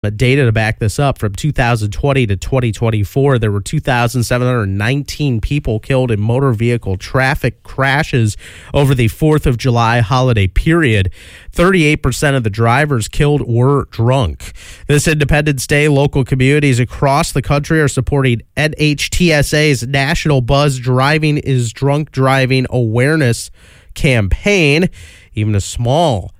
Data to back this up. From 2020 to 2024, there were 2,719 people killed in motor vehicle traffic crashes over the 4th of July holiday period. 38% of the drivers killed were drunk. This Independence Day, local communities across the country are supporting NHTSA's National Buzz Driving is Drunk Driving Awareness campaign. Even a small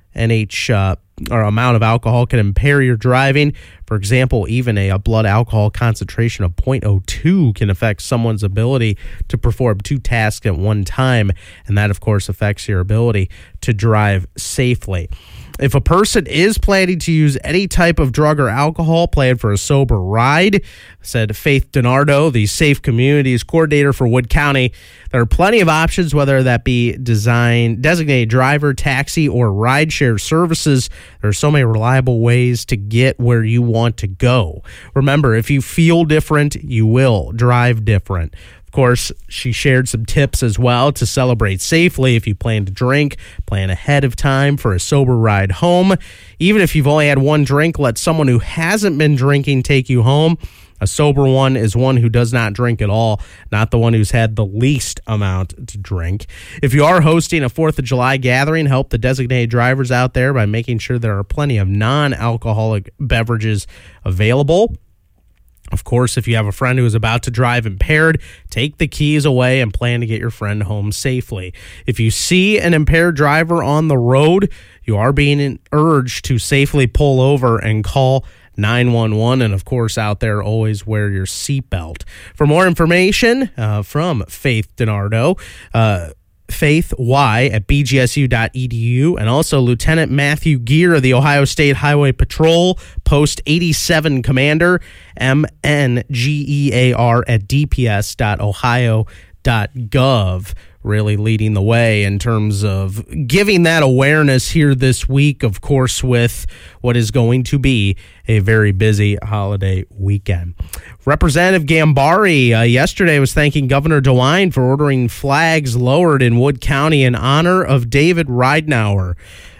or amount of alcohol can impair your driving. For example, even a blood alcohol concentration of 0.02 can affect someone's ability to perform 2 tasks at one time, and that, of course, affects your ability to drive safely. If a person is planning to use any type of drug or alcohol, plan for a sober ride, said Faith DiNardo, the Safe Communities Coordinator for Wood County. There are plenty of options, whether that be designated driver, taxi, or rideshare services. There are so many reliable ways to get where you want to go. Remember, if you feel different, you will drive different. Of course, she shared some tips as well to celebrate safely. If you plan to drink, plan ahead of time for a sober ride home. Even if you've only had one drink, let someone who hasn't been drinking take you home. A sober one is one who does not drink at all, not the one who's had the least amount to drink. If you are hosting a 4th of July gathering, help the designated drivers out there by making sure there are plenty of non-alcoholic beverages available. Of course, if you have a friend who is about to drive impaired, take the keys away and plan to get your friend home safely. If you see an impaired driver on the road, you are being urged to safely pull over and call 911. And of course, out there, always wear your seatbelt. For more information from Faith DiNardo, Faith Y at bgsu.edu, and also Lieutenant Matthew Gear of the Ohio State Highway Patrol, Post 87 Commander, MNGEAR at dps.ohio.gov. Really leading the way in terms of giving that awareness here this week, of course, with what is going to be a very busy holiday weekend. Representative Gambari yesterday was thanking Governor DeWine for ordering flags lowered in Wood County in honor of David Ridenour.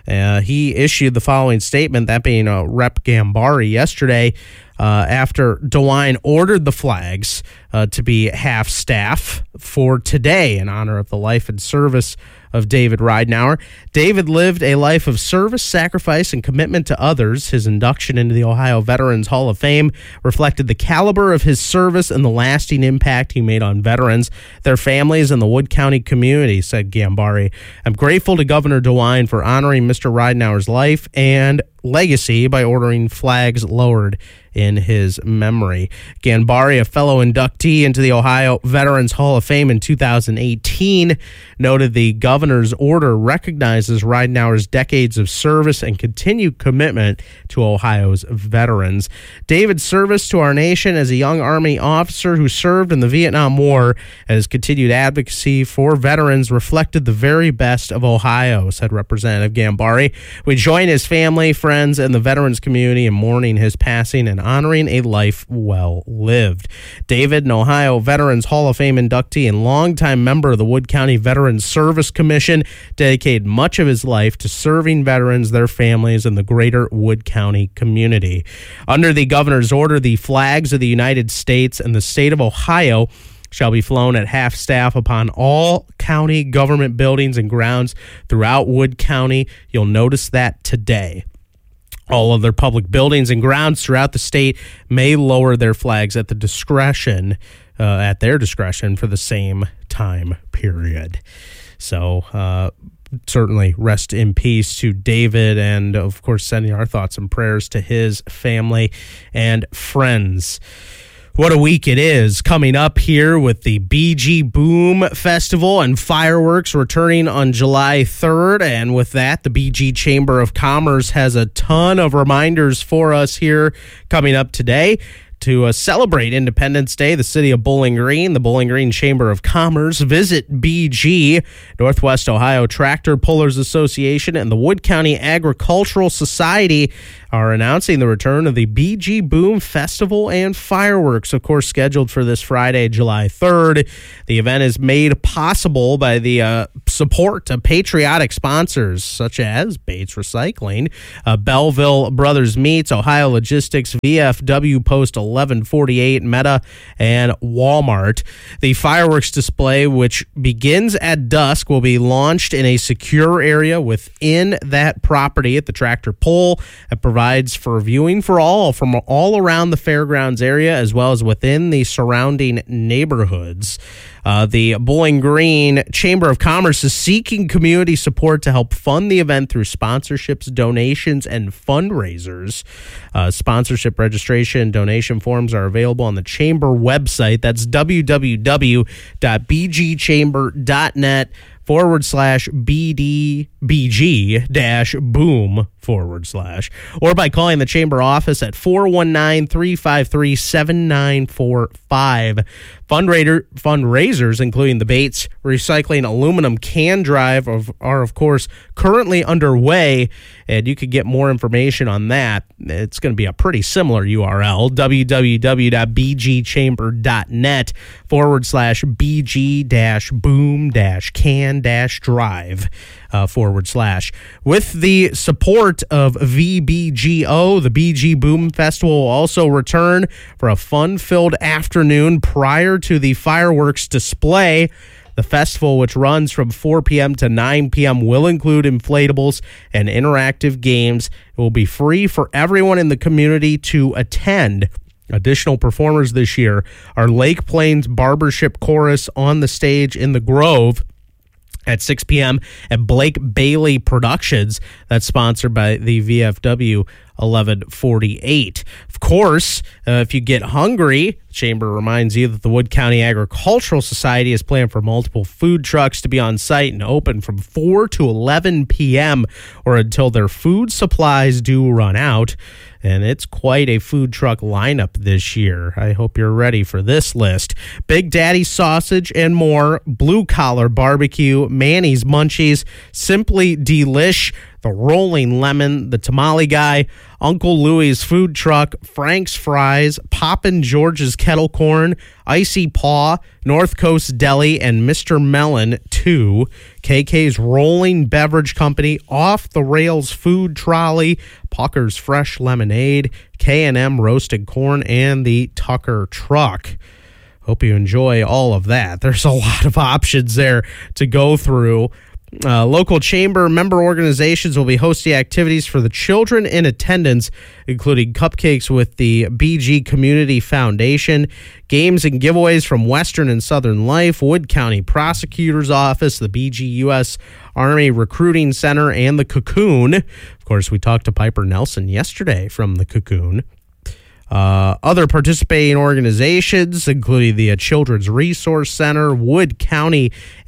He issued the following statement, that being Rep. Gambari, yesterday after DeWine ordered the flags to be half-staff for today in honor of the life and service of David Ridenour. David lived a life of service, sacrifice, and commitment to others. His induction into the Ohio Veterans Hall of Fame reflected the caliber of his service and the lasting impact he made on veterans, their families, and the Wood County community, said Gambari. I'm grateful to Governor DeWine for honoring Mr. Ridenour's life and legacy by ordering flags lowered in his memory. Gambari, a fellow inductee into the Ohio Veterans Hall of Fame in 2018, noted the governor's order recognizes Ridenour's decades of service and continued commitment to Ohio's veterans. David's service to our nation as a young Army officer who served in the Vietnam War and his continued advocacy for veterans reflected the very best of Ohio, said Representative Gambari. We join his family, friends, and the veterans community in mourning his passing and honoring a life well lived. David, an Ohio Veterans Hall of Fame inductee and longtime member of the Wood County Veterans Service Commission, dedicated much of his life to serving veterans, their families, and the greater Wood County community. Under the governor's order, the flags of the United States and the state of Ohio shall be flown at half-staff upon all county government buildings and grounds throughout Wood County. You'll notice that today. All other public buildings and grounds throughout the state may lower their flags at their discretion for the same time period. So certainly rest in peace to David, and of course sending our thoughts and prayers to his family and friends. What a week it is coming up here with the BG Boom Festival and fireworks returning on July 3rd. And with that, the BG Chamber of Commerce has a ton of reminders for us here coming up today. To celebrate Independence Day, the city of Bowling Green, the Bowling Green Chamber of Commerce, visit BG, Northwest Ohio Tractor Pullers Association, and the Wood County Agricultural Society are announcing the return of the BG Boom Festival and Fireworks, of course, scheduled for this Friday, July 3rd. The event is made possible by the support of patriotic sponsors such as Bates Recycling, Belleville Brothers Meats, Ohio Logistics, VFW Post 1148, Meta, and Walmart. The fireworks display, which begins at dusk, will be launched in a secure area within that property at the tractor pull. It provides for viewing for all from all around the fairgrounds area as well as within the surrounding neighborhoods. The Bowling Green Chamber of Commerce is seeking community support to help fund the event through sponsorships, donations, and fundraisers. Sponsorship registration and donation forms are available on the Chamber website. That's www.bgchamber.net/BDBG-boom/ or by calling the Chamber office at 419-353-7945. Fundraisers, including the Bates Recycling Aluminum Can Drive, are, of course, currently underway, and you could get more information on that. It's going to be a pretty similar URL, www.bg-chamber.net/BG-boom-can-drive. With the support of VBGO, the BG Boom Festival will also return for a fun-filled afternoon prior to the fireworks display. The festival, which runs from 4 p.m. to 9 p.m., will include inflatables and interactive games. It will be free for everyone in the community to attend. Additional performers this year are Lake Plains Barbershop Chorus on the stage in the Grove at 6 p.m. at Blake Bailey Productions. That's sponsored by the VFW 1148. Of course, if you get hungry, the Chamber reminds you that the Wood County Agricultural Society has planned for multiple food trucks to be on site and open from 4 to 11 p.m. or until their food supplies do run out. And it's quite a food truck lineup this year. I hope you're ready for this list. Big Daddy Sausage and more, Blue Collar Barbecue, Manny's Munchies, Simply Delish, The Rolling Lemon, The Tamale Guy, Uncle Louie's Food Truck, Frank's Fries, Poppin' George's Kettle Corn, Icy Paw, North Coast Deli, and Mr. Melon 2, KK's Rolling Beverage Company, Off the Rails Food Trolley, Pucker's Fresh Lemonade, K&M Roasted Corn, and the Tucker Truck. Hope you enjoy all of that. There's a lot of options there to go through. Local chamber member organizations will be hosting activities for the children in attendance, including cupcakes with the BG Community Foundation, games and giveaways from Western and Southern Life, Wood County Prosecutor's Office, the BG U.S. Army Recruiting Center, and the Cocoon. Of course, we talked to Piper Nelson yesterday from the Cocoon. Other participating organizations, including the Children's Resource Center, Wood County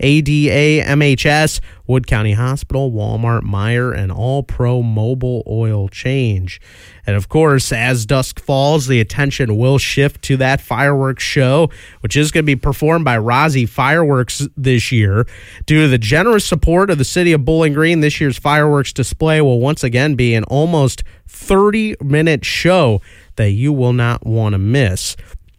ADA MHS, Wood County Hospital, Walmart, Meijer, and All Pro Mobile Oil Change. And of course, as dusk falls, the attention will shift to that fireworks show, which is going to be performed by Rozzy Fireworks this year. Due to the generous support of the city of Bowling Green, this year's fireworks display will once again be an almost 30-minute show that you will not want to miss.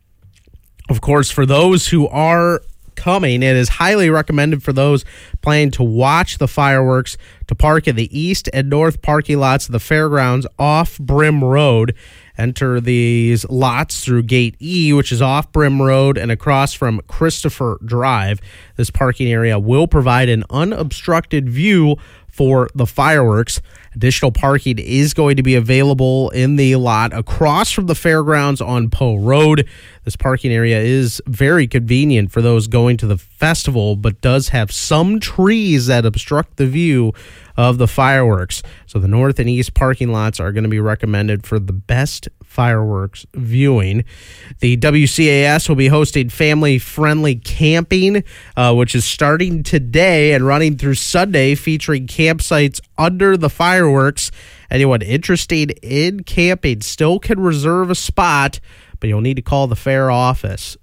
Of course, for those who are coming, it is highly recommended for those planning to watch the fireworks to park in the east and north parking lots of the fairgrounds off Brim Road. Enter these lots through Gate E, which is off Brim Road and across from Christopher Drive. This parking area will provide an unobstructed view for the fireworks. Additional parking is going to be available in the lot across from the fairgrounds on Poe Road. This parking area is very convenient for those going to the festival, but does have some trees that obstruct the view of the fireworks. So the north and east parking lots are going to be recommended for the best fireworks viewing. The WCAS will be hosting family-friendly camping, which is starting today and running through Sunday, featuring campsites under the fireworks. Anyone interested in camping still can reserve a spot, but you'll need to call the fair office,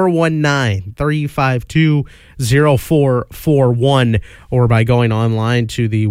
419-352-0441, or by going online to the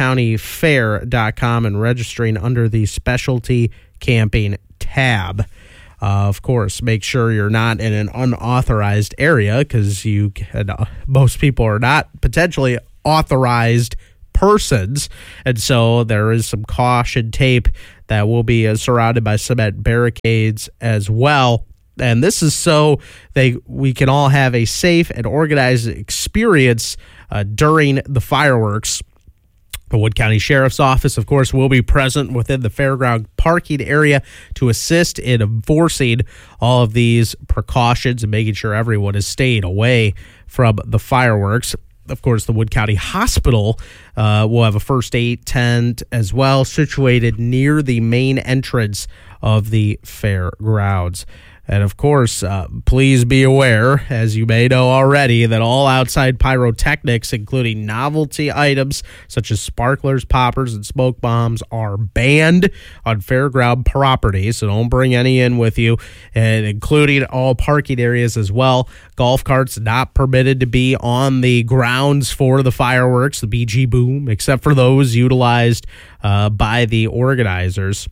woodcountyfair.com and registering under the specialty camping tab. Of course, make sure you're not in an unauthorized area, because most people are not potentially authorized persons, and so there is some caution tape that will be surrounded by cement barricades as well. And this is so we can all have a safe and organized experience during the fireworks. The Wood County Sheriff's Office, of course, will be present within the fairground parking area to assist in enforcing all of these precautions and making sure everyone is staying away from the fireworks. Of course, the Wood County Hospital will have a first aid tent as well, situated near the main entrance of the fairgrounds. And of course, please be aware, as you may know already, that all outside pyrotechnics, including novelty items such as sparklers, poppers, and smoke bombs, are banned on fairground property. So don't bring any in with you, and including all parking areas as well. Golf carts not permitted to be on the grounds for the fireworks, the BG Boom, except for those utilized by the organizers,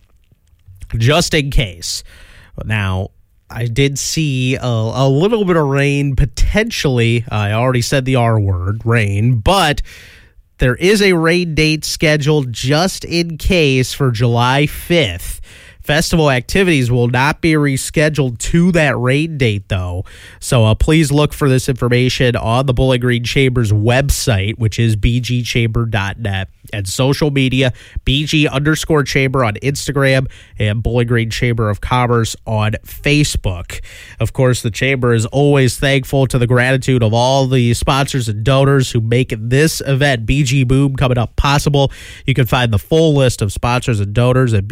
just in case. Now, I did see a little bit of rain potentially. I already said the R word, rain, but there is a rain date scheduled just in case for July 5th. Festival activities will not be rescheduled to that rain date, though. So please look for this information on the Bowling Green Chamber's website, which is bgchamber.net, and social media, BG_Chamber on Instagram and Bowling Green Chamber of Commerce on Facebook. Of course, the Chamber is always thankful to the gratitude of all the sponsors and donors who make this event, BG Boom, coming up possible. You can find the full list of sponsors and donors at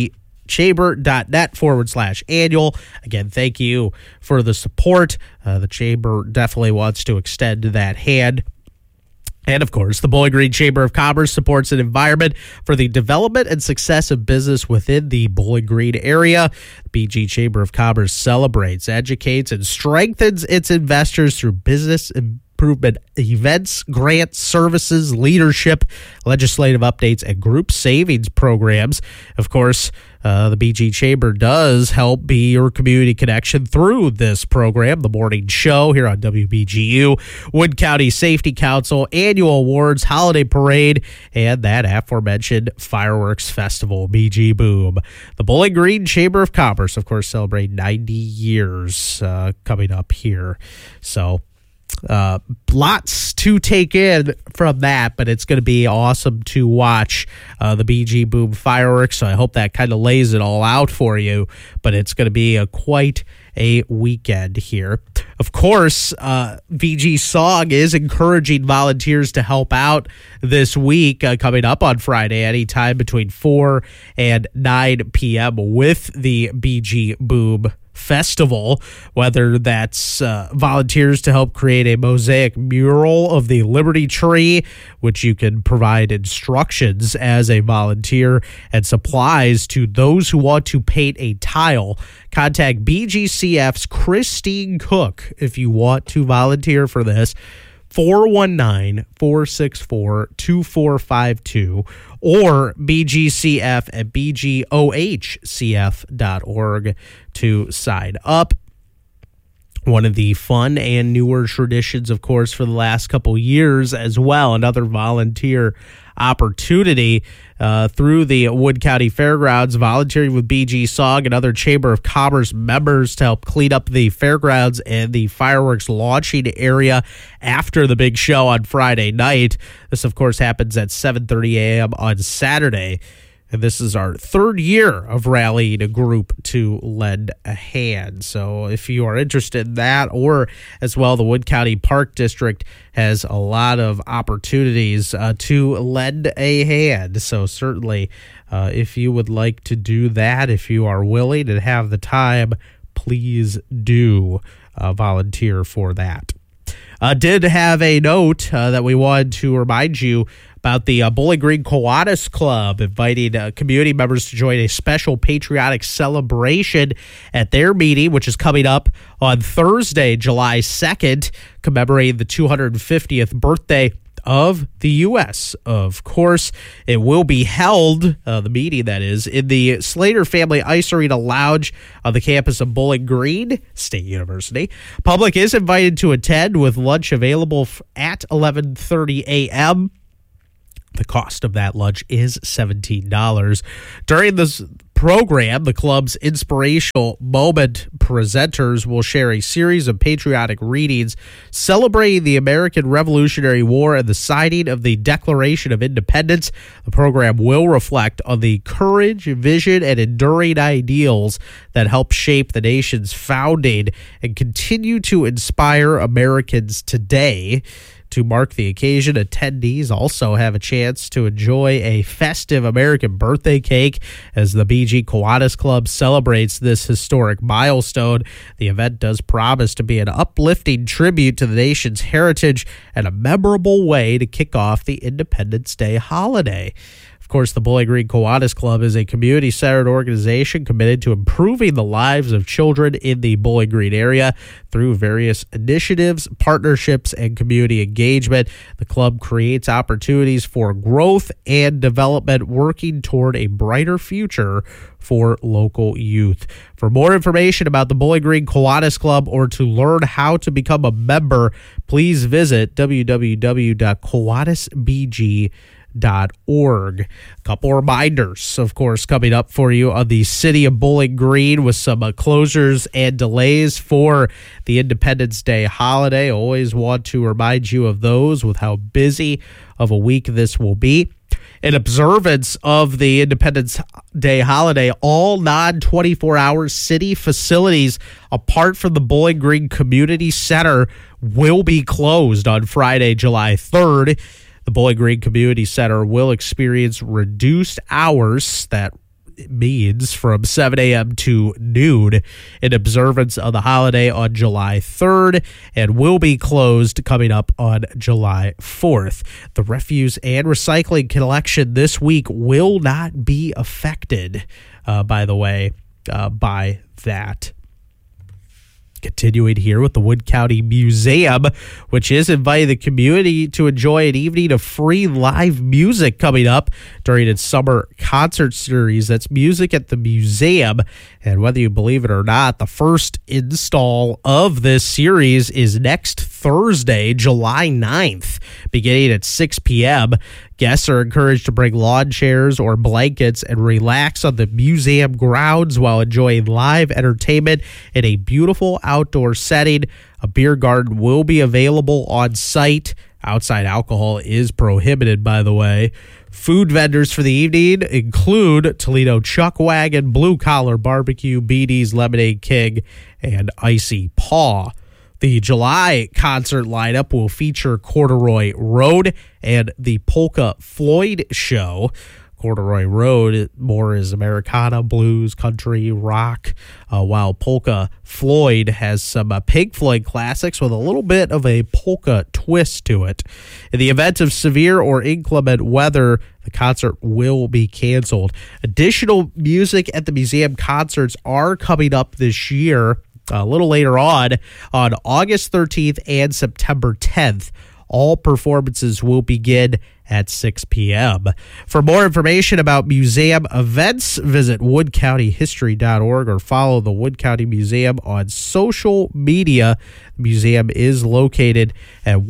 bgchamber.net/annual. Again, thank you for the support. The Chamber definitely wants to extend that hand. And, of course, the Bowling Green Chamber of Commerce supports an environment for the development and success of business within the Bowling Green area. The BG Chamber of Commerce celebrates, educates, and strengthens its investors through business improvement events, grants, services, leadership, legislative updates, and group savings programs. Of course, the BG Chamber does help be your community connection through this program, the morning show here on WBGU, Wood County Safety Council, annual awards, holiday parade, and that aforementioned fireworks festival, BG Boom. The Bowling Green Chamber of Commerce, of course, celebrate 90 years coming up here. So lots to take in from that, but it's going to be awesome to watch the BG Boom fireworks. So I hope that kind of lays it all out for you, but it's going to be quite a weekend here. Of course, VG Song is encouraging volunteers to help out this week, coming up on Friday, anytime between 4 and 9 p.m. with the BG Boom Festival, whether that's volunteers to help create a mosaic mural of the Liberty Tree, which you can provide instructions as a volunteer, and supplies to those who want to paint a tile. Contact BGCF's Christine Cook if you want to volunteer for this. 419-464-2452 or BGCF at bgohcf.org to sign up. One of the fun and newer traditions, of course, for the last couple years as well, another volunteer opportunity through the Wood County Fairgrounds, volunteering with BG Song and other Chamber of Commerce members to help clean up the fairgrounds and the fireworks launching area after the big show on Friday night. This, of course, happens at 7:30 a.m. on Saturday. And this is our third year of rallying a group to lend a hand. So if you are interested in that, or as well, the Wood County Park District has a lot of opportunities to lend a hand. So certainly, if you would like to do that, if you are willing and have the time, please do volunteer for that. Did have a note that we wanted to remind you about the Bowling Green Kiwanis Club inviting community members to join a special patriotic celebration at their meeting, which is coming up on Thursday, July 2nd, commemorating the 250th birthday of the U.S. Of course, it will be held, the meeting that is, in the Slater Family Ice Arena Lounge on the campus of Bowling Green State University. Public is invited to attend with lunch available at 11:30 a.m. The cost of that lunch is $17. During this program, the club's inspirational moment presenters will share a series of patriotic readings celebrating the American Revolutionary War and the signing of the Declaration of Independence. The program will reflect on the courage, vision, and enduring ideals that helped shape the nation's founding and continue to inspire Americans today. To mark the occasion, attendees also have a chance to enjoy a festive American birthday cake as the BG Kiwanis Club celebrates this historic milestone. The event does promise to be an uplifting tribute to the nation's heritage and a memorable way to kick off the Independence Day holiday. Of course, the Bowling Green Kiwanis Club is a community-centered organization committed to improving the lives of children in the Bowling Green area through various initiatives, partnerships, and community engagement. The club creates opportunities for growth and development, working toward a brighter future for local youth. For more information about the Bowling Green Kiwanis Club or to learn how to become a member, please visit www.kiwanisbg.org. A couple reminders, of course, coming up for you on the City of Bowling Green with some closures and delays for the Independence Day holiday. Always want to remind you of those with how busy of a week this will be. In observance of the Independence Day holiday, all non-24-hour city facilities apart from the Bowling Green Community Center will be closed on Friday, July 3rd. The Bowling Green Community Center will experience reduced hours, that means from 7 a.m. to noon, in observance of the holiday on July 3rd, and will be closed coming up on July 4th. The refuse and recycling collection this week will not be affected, by that. Continuing here with the Wood County Museum, which is inviting the community to enjoy an evening of free live music coming up during its summer concert series. That's Music at the Museum. And whether you believe it or not, the first install of this series is next Thursday, July 9th, beginning at 6 p.m. Guests are encouraged to bring lawn chairs or blankets and relax on the museum grounds while enjoying live entertainment in a beautiful outdoor setting. A beer garden will be available on site. Outside alcohol is prohibited, by the way. Food vendors for the evening include Toledo Chuck Wagon, Blue Collar Barbecue, BD's Lemonade King, and Icy Paw. The July concert lineup will feature Corduroy Road and the Polka Floyd Show. Corduroy Road more is Americana, blues, country, rock, while Polka Floyd has some Pink Floyd classics with a little bit of a polka twist to it. In the event of severe or inclement weather, the concert will be canceled. Additional music at the museum concerts are coming up this year. A little later on August 13th and September 10th. All performances will begin at 6 p.m. For more information about museum events, visit woodcountyhistory.org or follow the Wood County Museum on social media. The museum is located at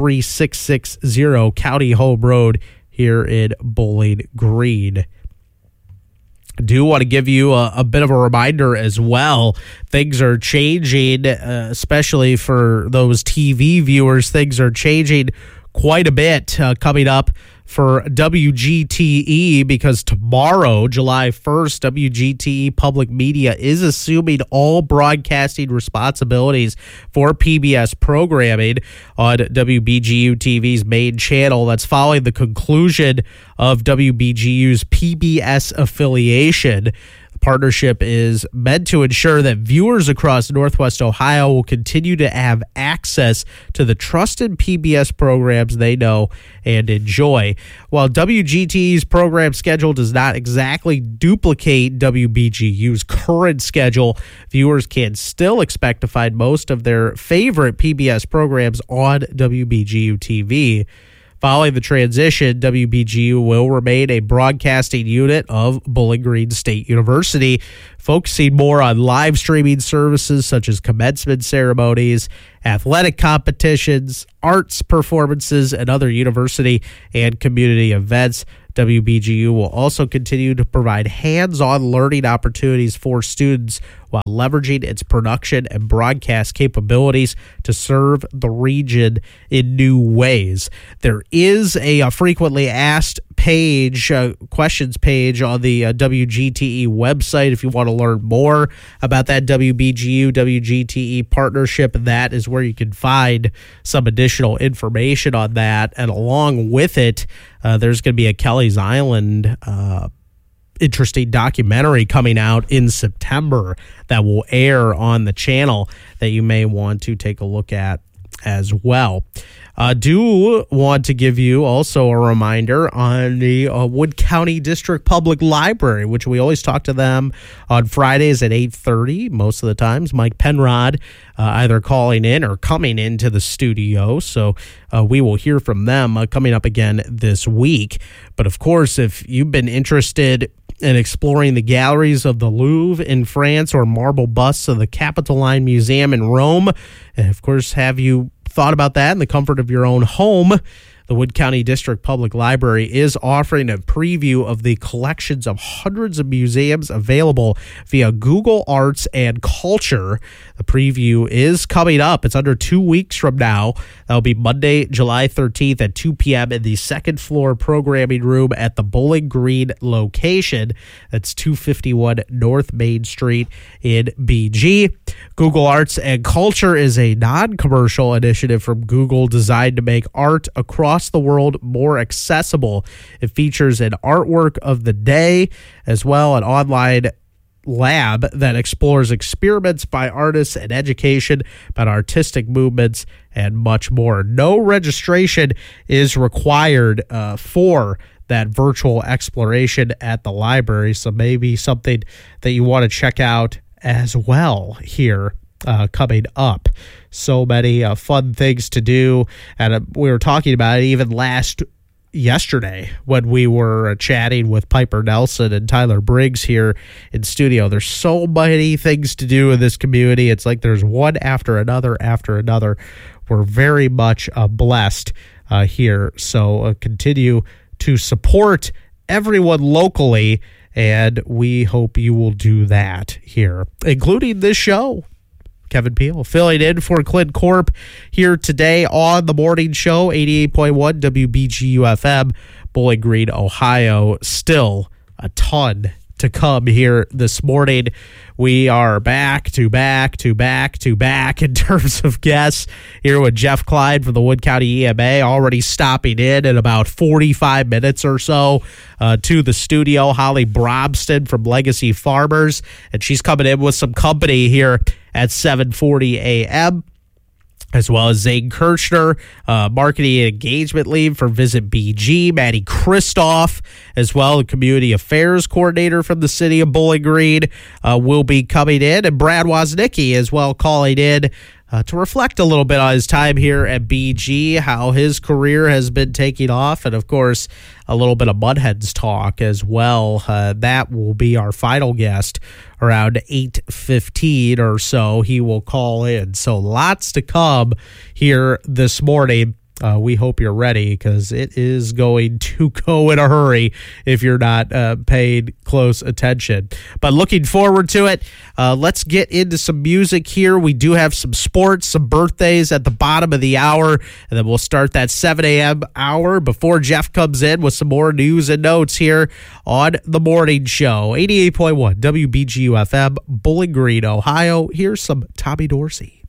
13660 County Home Road here in Bowling Green. I do want to give you a bit of a reminder as well. Things are changing, especially for those TV viewers. Things are changing quite a bit coming up for WGTE, because tomorrow, July 1st, WGTE Public Media is assuming all broadcasting responsibilities for PBS programming on WBGU TV's main channel. That's following the conclusion of WBGU's PBS affiliation. The partnership is meant to ensure that viewers across Northwest Ohio will continue to have access to the trusted PBS programs they know and enjoy. While WGTE's program schedule does not exactly duplicate WBGU's current schedule, viewers can still expect to find most of their favorite PBS programs on WBGU TV. Following the transition, WBGU will remain a broadcasting unit of Bowling Green State University, focusing more on live streaming services such as commencement ceremonies, athletic competitions, arts performances, and other university and community events. WBGU will also continue to provide hands-on learning opportunities for students while leveraging its production and broadcast capabilities to serve the region in new ways. There is a frequently asked page, questions page on the WGTE website if you want to learn more about that WBGU WGTE partnership. That is where you can find some additional information on that. And along with it, there's going to be a Kelly's Island interesting documentary coming out in September that will air on the channel that you may want to take a look at as well. Do want to give you also a reminder on the Wood County District Public Library, which we always talk to them on Fridays at 8:30. Most of the times, Mike Penrod either calling in or coming into the studio. So we will hear from them coming up again this week. But of course, if you've been interested in exploring the galleries of the Louvre in France or marble busts of the Capitoline Museum in Rome, and of course, have you thought about that in the comfort of your own home, the Wood County District Public Library is offering a preview of the collections of hundreds of museums available via Google Arts and Culture. The preview is coming up. It's under 2 weeks from now. That'll be Monday, July 13th at 2 p.m. in the second floor programming room at the Bowling Green location. That's 251 North Main Street in BG. Google Arts and Culture is a non-commercial initiative from Google designed to make art across the world more accessible. It features an artwork of the day as well an online lab that explores experiments by artists and education about artistic movements and much more. No registration is required for that virtual exploration at the library, so maybe something that you want to check out as well here coming up. So many fun things to do, and we were talking about it even yesterday when we were chatting with Piper Nelson and Tyler Briggs here in studio. There's so many things to do in this community. It's like there's one after another after another. We're very much blessed here, so continue to support everyone locally, and we hope you will do that here, including this show. Kevin Peel filling in for Clint Corp here today on the morning show, 88.1 WBGU FM, Bowling Green, Ohio. Still a ton to come here this morning. We are back to back in terms of guests here with Jeff Clyde from the Wood County EMA, already stopping in about 45 minutes or so to the studio. Holly Brobston from Legacy Farmers, and she's coming in with some company here at 7:40 a.m., as well as Zane Kirchner, marketing and engagement lead for Visit BG, Maddie Kristoff, as well, the community affairs coordinator from the city of Bowling Green, will be coming in, and Brad Woznicki as well calling in to reflect a little bit on his time here at BG, how his career has been taking off, and of course, a little bit of Mudheads talk as well. That will be our final guest around 8:15 or so. He will call in. So lots to come here this morning. We hope you're ready, because it is going to go in a hurry if you're not paying close attention. But looking forward to it. Let's get into some music here. We do have some sports, some birthdays at the bottom of the hour, and then we'll start that 7 a.m. hour before Jeff comes in with some more news and notes here on the morning show. 88.1 WBGU FM, Bowling Green, Ohio. Here's some Tommy Dorsey.